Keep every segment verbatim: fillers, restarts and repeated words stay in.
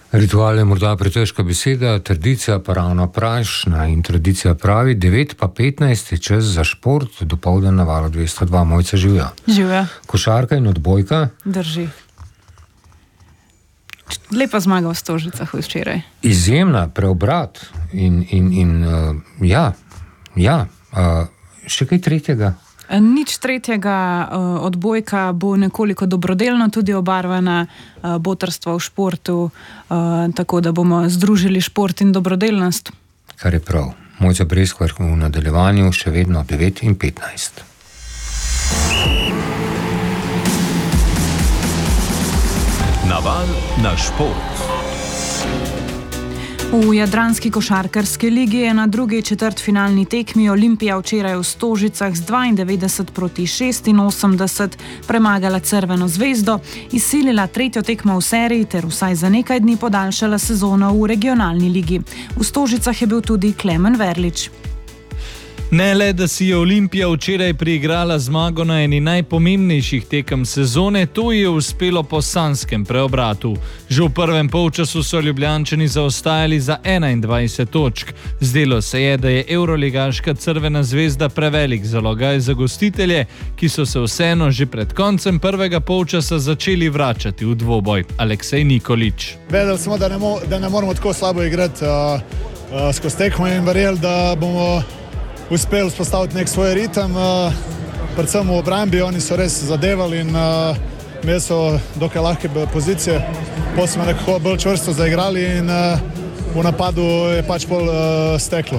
Ritual je morda pretežka beseda, tradicija pa ravno pravšna in tradicija pravi, devet pa petnajst je čas za šport, dopoldan na Valu dvesto dva. Mojca, živja. Živja. Košarka in odbojka. Drži. Lepa zmaga v Stožicah včeraj. Izjemna, preobrat in, in, in uh, ja, ja, uh, še kaj tretjega? Nič tretjega, odbojka bo nekoliko dobrodelno tudi obarvana, botrstvo v športu, tako da bomo združili šport in dobrodelnost. Kar je prav. Mojca Breskvar v nadaljevanju še vedno devet in petnajst. Naval na šport. V jadranski košarkarski ligi je na drugi četrtfinalni tekmi Olimpija včeraj v Stožicah z dvaindevetdeset proti šestinosemdeset premagala Crveno zvezdo, izsilila tretjo tekmo v seriji ter vsaj za nekaj dni podaljšala sezono v regionalni ligi. V Stožicah je bil tudi Klemen Verlič. Ne le, da si je Olimpija včeraj priigrala zmago na eni najpomembnejših tekem sezone, to je uspelo po sanjskem preobratu. Že v prvem polčasu so Ljubljančani zaostajali za enaindvajset točk. Zdelo se je, da je evroligaška Crvena zvezda prevelik zalogaj za gostitelje, ki so se vseeno že pred koncem prvega polčasa začeli vračati v dvoboj. Aleksej Nikolič. Vedeli smo, da ne, mo- da ne moramo tako slabo igrati uh, uh, skozi tekmo in verjeli, da bomo uspeli vzpostaviti nek svoj ritem, uh, predvsem v obrambi, oni so res zadevali in uh, imeli so dokaj lahke pozicije, potem smo nekako bolj čvrsto zaigrali in uh, v napadu je pač bolj uh, steklo.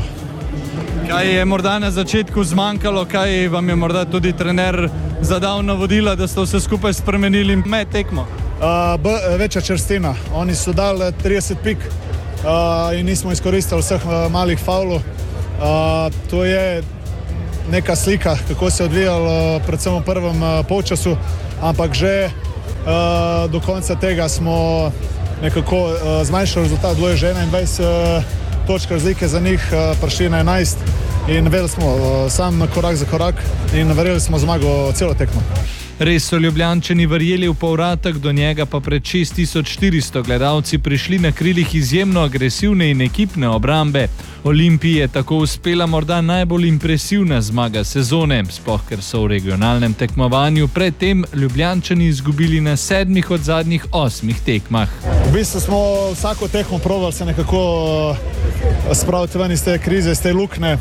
Kaj je morda na začetku zmanjkalo, kaj vam je morda tudi trener zadal navodila, da ste vse skupaj spremenili med tekmo? Uh, b, večja čvrstina, oni so dali trideset pik uh, in nismo izkoristili vseh uh, malih faulov. Uh, to je neka slika, kako se je odvijalo predvsem v prvem uh, polčasu, ampak že uh, do konca tega smo nekako uh, zmanjšali rezultat, bilo je že enaindvajset uh, točk razlike za njih, uh, prišli na enajst in vedeli smo uh, sam korak za korak in verjeli smo zmago celo tekmo. Res so Ljubljančani verjeli v povratek, do njega pa pred šest tisoč štiristo gledalci prišli na krilih izjemno agresivne in ekipne obrambe. Olimpiji je tako uspela morda najbolj impresivna zmaga sezone, sploh ker so v regionalnem tekmovanju predtem Ljubljančani izgubili na sedmih od zadnjih osmih tekmah. V bistvu smo vsako tekmo probali se nekako spraviti ven iz te krize, iz te lukne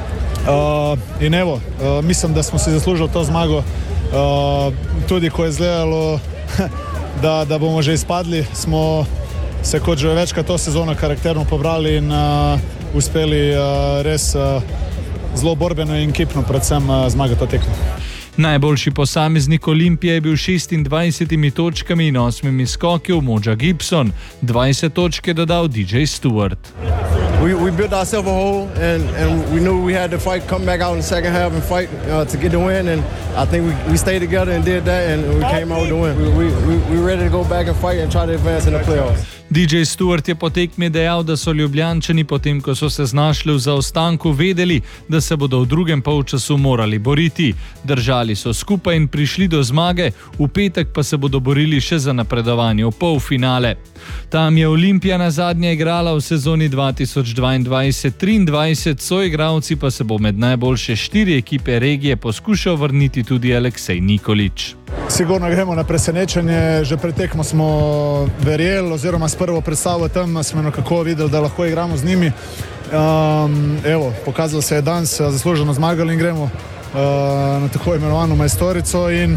uh, in evo, uh, mislim, da smo si zaslužili to zmago. Uh, tudi ko je izgledalo, da, da bomo že izpadli, smo se kot že večkrat to sezono karakterno pobrali in uh, uspeli uh, res uh, zelo borbeno in ekipno predvsem uh, zmagati to tekmo. Najboljši posameznik Olimpije je bil šestindvajsetimi točkami in osmimi skoki v Moja Gibson. dvajset točk je dodal D J Stewart. We, we built ourselves a hole and, and we knew we had to fight, come back out in the second half and fight uh, to get the win, and I think we, we stayed together and did that and we came out with the win. We, we, we ready to go back and fight and try to advance in the playoffs. D J Stewart je po tekmi dejal, da so Ljubljančani potem, ko so se znašli v zaostanku, vedeli, da se bodo v drugem polčasu morali boriti. Držali so skupaj in prišli do zmage, v petek pa se bodo borili še za napredovanje v polfinale. Tam je Olimpija nazadnje igrala v sezoni dva tisoč dvaindvajset triindvajset, soigralci pa se bo med najboljše štiri ekipe regije poskušal vrniti tudi Aleksej Nikolič. Sigurno gremo na presenečenje, že pred tekmo smo verjeli oziroma s prvo predstavo tam smo nekako videli, da lahko igramo z njimi. Um, evo, pokazalo se je danes, zasluženo zmagali in gremo uh, na tako imenovano majstorico in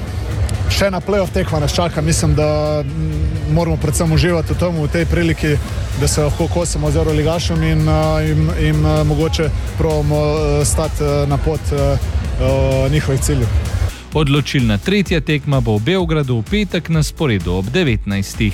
še na play-off tekma nas čaka. Mislim, da moramo predvsem uživati v tomu, v tej priliki, da se lahko kosimo z evroligašem in, in, in mogoče probamo stati na pot uh, njihovih ciljev. Odločilna tretja tekma bo v Beogradu v petek na sporedu ob devetnajstih.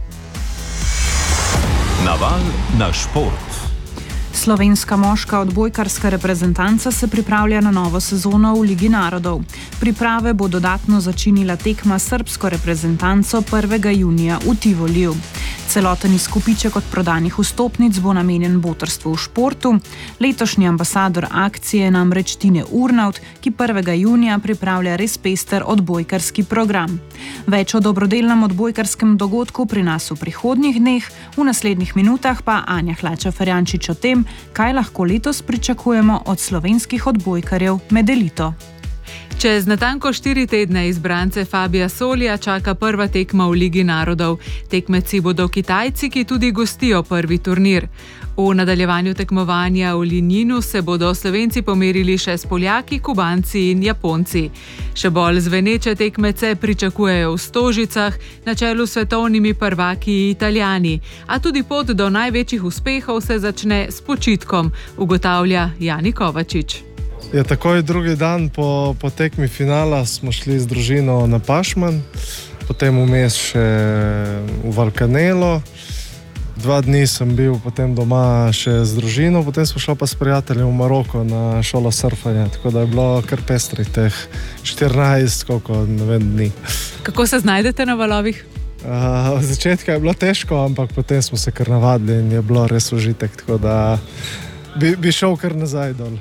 Naval na šport. Slovenska moška odbojkarska reprezentanca se pripravlja na novo sezono v Ligi narodov. Priprave bo dodatno začinila tekma s srbsko reprezentanco prvega junija v Tivoliju. Celoten izkupiček od prodanih vstopnic bo namenjen botrstvu v športu. Letošnji ambasador akcije je namreč Tine Urnaut, ki prvega junija pripravlja res pester odbojkarski program. Več o dobrodelnem odbojkarskem dogodku pri nas v prihodnjih dneh, v naslednjih minutah pa Anja Hlača-Ferjančič o tem, kaj lahko letos pričakujemo od slovenskih odbojkarjev med elito. Čez natanko štiri tedne izbrance Fabija Solija čaka prva tekma v Ligi narodov. Tekmeci bodo Kitajci, ki tudi gostijo prvi turnir. V nadaljevanju tekmovanja v Linjinu se bodo Slovenci pomerili še s Poljaki, Kubanci in Japonci. Še bolj zveneče tekmece pričakujejo v Stožicah, na čelu s svetovnimi prvaki Italijani. A tudi pot do največjih uspehov se začne s počitkom, ugotavlja Jani Kovačič. Je takoj drugi dan po, po tekmi finala smo šli z družino na Pašman, potem vmes še v Valkanelo. Dva dni sem bil potem doma še z družino, potem smo šla pa s prijateljem v Maroko na šolo surfanja, tako da je bilo kar pestrih teh štirinajst, koliko, ne vem, dni. Kako se znajdete na valovih? Uh, v začetku je bilo težko, ampak potem smo se kar navadili in je bilo res užitek, tako da bi, bi šel kar nazaj dol.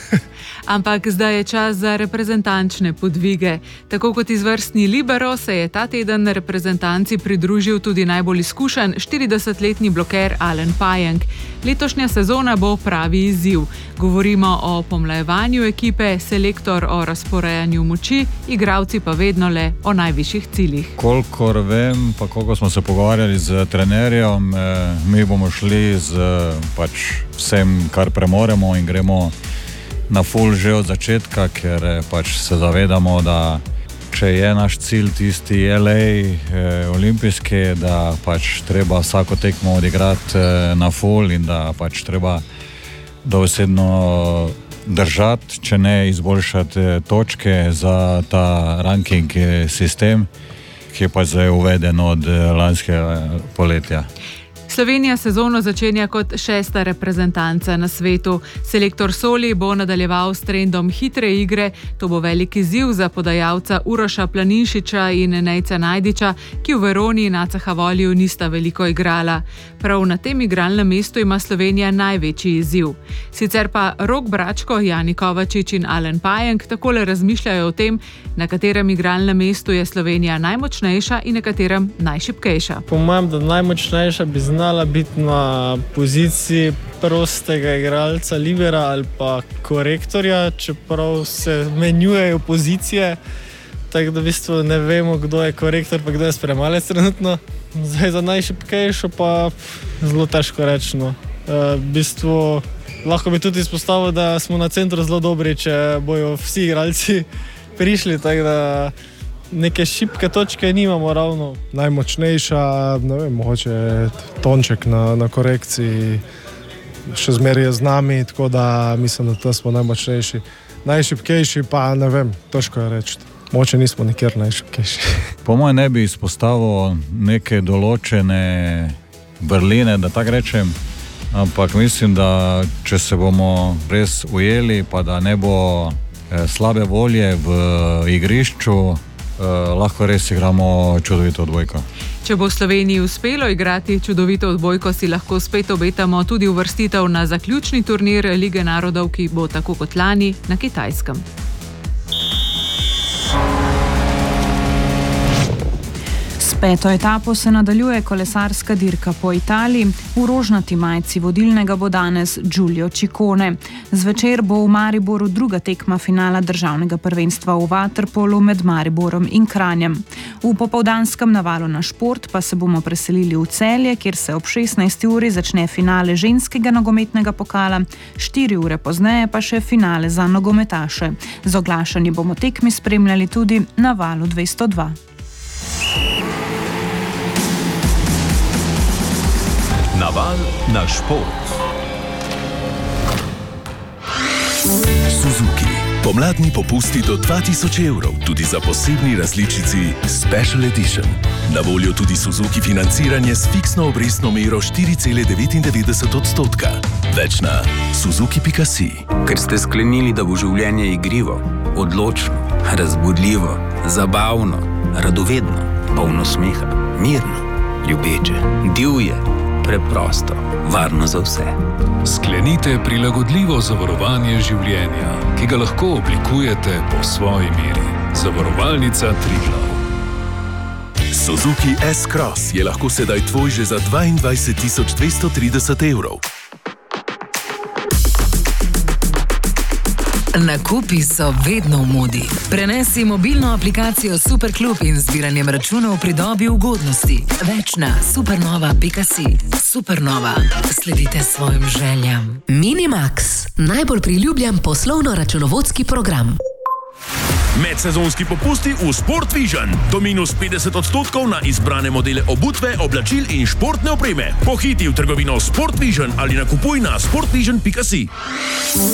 Ampak zdaj je čas za reprezentančne podvige. Tako kot izvrstni libero se je ta teden reprezentanci pridružil tudi najbolj izkušen štiridesetletni bloker Alen Pajenk. Letošnja sezona bo pravi izziv. Govorimo o pomlajevanju ekipe, selektor o razporejanju moči, igralci pa vedno le o najvišjih ciljih. Kolikor vem, pa koliko smo se pogovarjali z trenerjem, mi bomo šli z pač vsem, kar premoremo in gremo na full že od začetka, ker pač se zavedamo, da če je naš cilj tisti L A eh, olimpijski, da pač treba vsako tekmo odigrati eh, na full in da pač treba dobesedno držati, če ne izboljšati točke za ta ranking sistem, ki je pač zdaj uveden od lanskega poletja. Slovenija sezono začenja kot šesta reprezentanca na svetu. Selektor Soli bo nadaljeval s trendom hitre igre. To bo velik izziv za podajalca Uroša Planinšiča in Nejca Najdiča, ki v Veroni in A C H-Voliju nista veliko igrala. Prav na tem igralnem mestu ima Slovenija največji izziv. Sicer pa Rok Bračko, Jani Kovačič in Alen Pajenk takole razmišljajo o tem, na katerem igralnem mestu je Slovenija najmočnejša in na katerem najšibkejša. Po mojem, da najmočnejša bi znala biti na poziciji prostega igralca libera ali pa korektorja, čeprav se menjujejo pozicije, tako da v bistvu ne vemo, kdo je korektor pa kdo je spremalec trenutno. Zdaj za najšibkejšo pa zelo težko reči. No. E, v bistvu lahko bi tudi izpostavil, da smo na centru zelo dobri, če bojo vsi igralci prišli, tako da neke šibke točke nimamo ravno. Najmočnejša, ne vem, mogoče Tonček na, na korekciji še zmeraj je z nami, tako da mislim, da to smo najmočnejši. Najšibkejši pa ne vem, težko je reči. Mogoče nismo nikjer najšibkejši. Po mojem ne bi izpostavil neke določene vrline, da tako rečem, ampak mislim, da če se bomo res ujeli, pa da ne bo eh, slabe volje v igrišču, Uh, lahko res igramo čudovito odbojko. Če bo Sloveniji uspelo igrati čudovito odbojko, si lahko spet obetamo tudi uvrstitev na zaključni turnir Lige narodov, ki bo tako kot lani na Kitajskem. Peto etapo se nadaljuje kolesarska dirka po Italiji. V rožnati majici vodilnega bo danes Giulio Ciccone. Zvečer bo v Mariboru druga tekma finala državnega prvenstva v vaterpolu med Mariborom in Kranjem. V popoldanskem navalu na šport pa se bomo preselili v Celje, kjer se ob šestnajsti uri začne finale ženskega nogometnega pokala, štiri ure pozneje pa še finale za nogometaše. Z oglašanji bomo tekmi spremljali tudi na valu dvesto dva. Naval na šport. Suzuki. Pomladni popusti do dva tisoč evrov, tudi za posebni različici Special Edition. Na voljo tudi Suzuki financiranje s fiksno obrestno mero štiri cela devetindevetdeset odstotka. Več na suzuki pika si. Ker ste sklenili, da bo življenje igrivo, odločno, razburljivo, zabavno, radovedno, polno smeha, mirno Ljubeče, divje, preprosto, varno za vse. Sklenite prilagodljivo zavarovanje življenja, ki ga lahko oblikujete po svoji meri. Zavarovalnica Triglav. Suzuki S-Cross je lahko sedaj tvoj že za dvaindvajset tisoč dvesto trideset evrov. Nakupi so vedno v modi. Prenesi mobilno aplikacijo Superklub in z zbiranjem računov pridobi ugodnosti. Več na supernova pika si. Supernova. Sledite svojim željam. Minimax. Najbolj priljubljen poslovno-računovodski program. Medsezonski popusti v Sport Vision. Do minus petdeset odstotkov na izbrane modele obutve, oblačil in športne opreme. Pohiti v trgovino Sport Vision ali nakupuj na sportvision pika si.